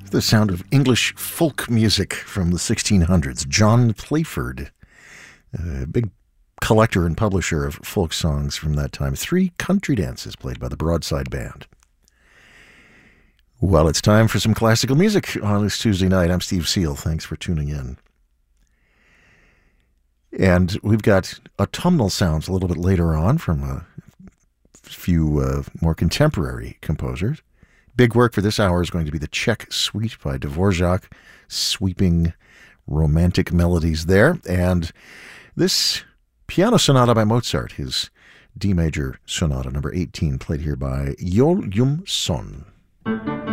The sound of English folk music from the 1600s. John Playford, a big collector and publisher of folk songs from that time. 3 country dances played by the Broadside Band. Well, it's time for some classical music on this Tuesday night. I'm Steve Seal. Thanks for tuning in. And we've got autumnal sounds a little bit later on from a few more contemporary composers. Big work for this hour is going to be the Czech Suite by Dvorak, sweeping romantic melodies there. And this piano sonata by Mozart, his D major sonata number 18, played here by Yeol Yum Son.